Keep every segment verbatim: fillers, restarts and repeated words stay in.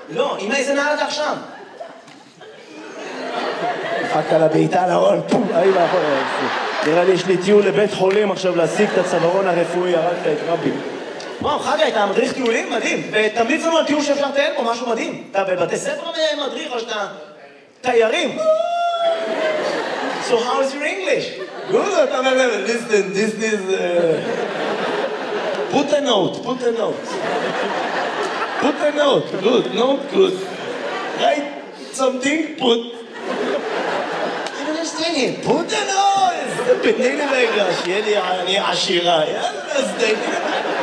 לא, עם איזה נעל אתה עכשיו? דפקת לה בעיטה לארון, פום, אי ואחור. נראה לי יש לי טיול לבית חולים עכשיו להשיג את הצווארון הרפואי, הרגת את רבי. וואו, חגי, אתה מדריך טיולים? מדהים. ותמליץ לנו על טיול שאפשר לטייל פה, משהו מדהים. אתה בבתי ספר מדריך או שאתה תיירים? So how is your English? Good, אתה אומר, listen, this is... Put a note, put a note. Put a note, good, note, good. Write something, put... I don't understand it. Put a note! תתני לי רגע, שיהיה לי אני עשירה. יאללה, אז תתני לי.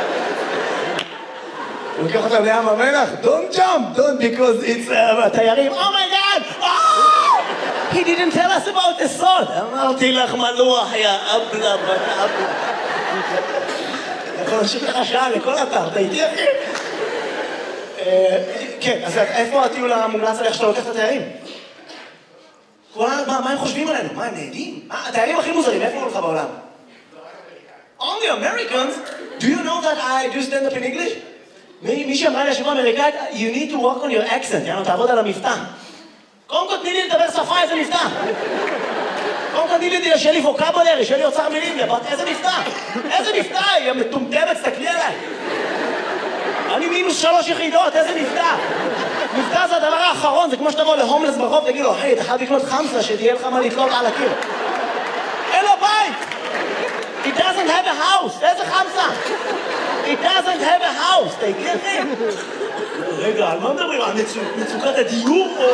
הוא לוקח אותם לים המלח, don't jump, don't, because it's תיירים. Oh my God! Oh! He didn't tell us about the salt. אמרתי לך מלוח, יא אבלה, בת אבלה. אני יכול להמשיך לך שעה לכל אתר, אתה איתי אחי? כן, אז איפה הטיול המומלץ עליך שאתה לוקח את התיירים? מה הם חושבים עלינו? מה, הם נהדים? התיירים הכי מוזרים, איפה הוא לך בעולם? Only Americans? Do you know that I do stand up in English? מי שאמרה לי השבוע אמריקאית, you need to work on your accent, יאנו, תעבוד על המבטא. קודם כל תני לי לדבר שפה, איזה מבטא. קודם כל תני לי, שיהיה לי ווקבולרי, שיהיה לי אוצר מילים, איזה מבטא. איזה מבטא, היא מטומטמת, תסתכלי עליי. אני מינוס שלוש יחידות, איזה מבטא. מבטא זה הדבר האחרון, זה כמו שתבוא להומלס ברחוב, תגיד לו, היי, אתה חייב לקנות חמסה, שתהיה לך מה לתלות על הקיר. אין לו בית! He doesn't have a house, איזה חמסה? He doesn't have a house, אתה הגיע אחי? רגע, על מה מדברים? על מצוקת הדיור או...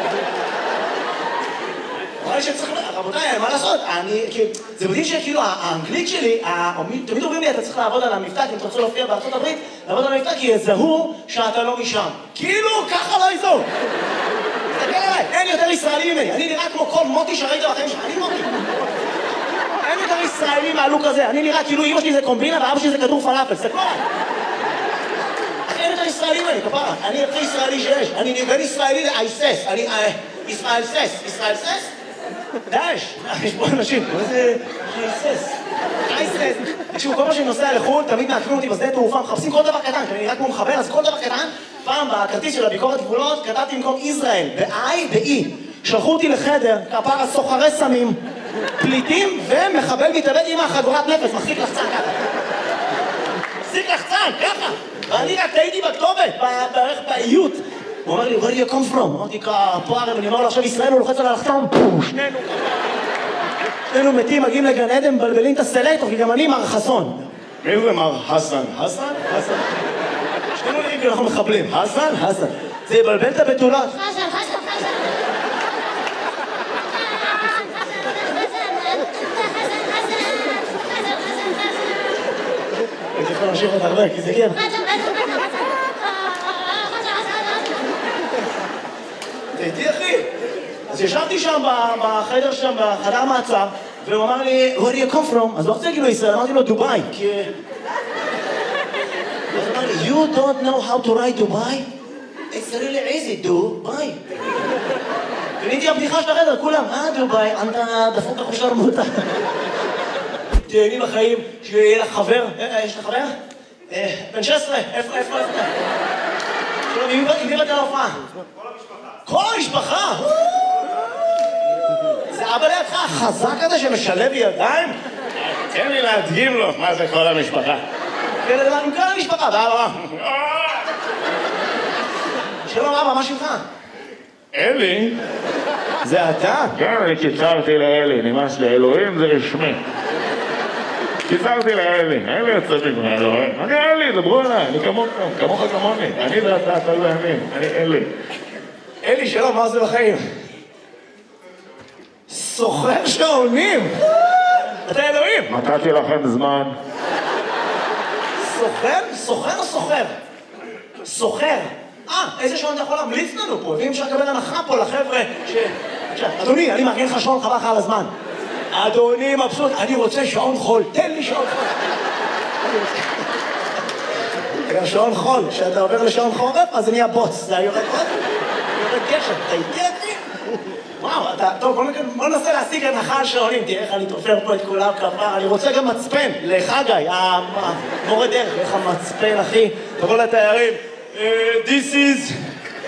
אולי שצריך... רבותיי, מה לעשות? אני... זה מדהים שכאילו האנגלית שלי, תמיד אומרים לי, אתה צריך לעבוד על המבטא, כי אם אתה רוצה להופיע בארצות הברית, לעבוד על המבטא, כי יזהו שאתה לא משם. כאילו, ככה לא יזהו. תסתכל עליי, אין יותר ישראלי ממני. אני נראה כמו כל מוטי שראית בחיים שלך. אני מוטי. אין יותר ישראלי מהלוק הזה. אני נראה כאילו אמא שלי זה קומבינה ואבא שלי זה כדור פלאפל. תסתכלו עליי. אין יותר ישראלי ממני, כפרה. אני הכי ישראלי שיש. אני בין ישראלי לאייסס. אני... ישראל סס. ישראל סס? דאש, יש פה אנשים, מה זה אייסס? אייסס. תקשיבו, כל מה שאני נוסע לחו"ל, תמיד מעקמים אותי בשדה תעופה, מחפשים כל דבר קטן, כי אני נראה כמו מחבר, אז כל דבר קטן, פעם בכרטיס של הביקורת גבולות, כתבתי במקום ישראל, ב-I, ב-E. שלחו אותי לחדר, כפרה סוחרי סמים, פליטים ומחבל מתאבד עם החגורת נפש, מחזיק לחצן ככה. מחזיק לחצן, ככה. ואני רק טעיתי בכתובת, בערך באיות. הוא אומר לי, where do you come from? אמרתי, כפוערם, אני אומר לו, עכשיו ישראל הוא לוחץ על הלחתום, שנינו שנינו מתים, מגיעים לגן עדן, מבלבלים את הסלקטור, כי גם אני מר חסון. מי זה מר חסן? חסן? חסן. שנינו נראים כי אנחנו מחבלים. חסן? חסן. זה יבלבל את הבתולות. חסן, חסן, חסן. אני יכול להמשיך את הרבה, כי זה כן. תהייתי אחי. אז ישבתי שם בחדר שם, בחדר מעצר, והוא אמר לי, where do you come from? אז לא רוצה להגיד לו ישראל, אמרתי לו דובאי, כי... אז הוא אמר לי, you don't know how to write דובאי? It's really easy, דובאי. ונהייתי הבדיחה של החדר, כולם, אה דובאי, אתה דפוק לך שרמוטה. תהייני בחיים, שיהיה לך חבר, יש לך חבר? בן שש עשרה, איפה, איפה, איפה? שלום, עם מי באת להופעה? כל המשפחה! זה אבא לידך החזק הזה שמשלב ידיים? תן לי להדגים לו מה זה כל המשפחה. כן, לדבר עם כל המשפחה, ואבא. שלום אבא, מה שמך? אלי? זה אתה? כן, אני קיצרתי לאלי, נמאס לאלוהים זה רשמי. קיצרתי לאלי, אלי יוצא מגמרי אלוהים. אני אלי, דברו עליי, אני כמוך, כמוך כמוני. אני ואתה, אתה ואני, אני אלי. אלי, שלום, מה זה בחיים? סוחר שעונים! אתה אלוהים! נתתי לכם זמן. סוחר? סוחר או סוחר? סוחר. אה, איזה שעון אתה יכול להמליץ לנו פה? ואם אפשר לקבל הנחה פה לחבר'ה ש... אדוני, אני מארגן לך שעון חבל לך על הזמן. אדוני מבסוט, אני רוצה שעון חול, תן לי שעון חול. גם שעון חול, כשאתה עובר לשעון חורף, אז זה נהיה בוץ, זה יורד עוד, יורד גשם, אתה איתי אחי? וואו, אתה, טוב, בוא ננסה להשיג הנחה על שעונים, תראה איך אני תופר פה את כולם כפר, אני רוצה גם מצפן, לחגי, המורה דרך, איך המצפן אחי, תבוא לתיירים, This is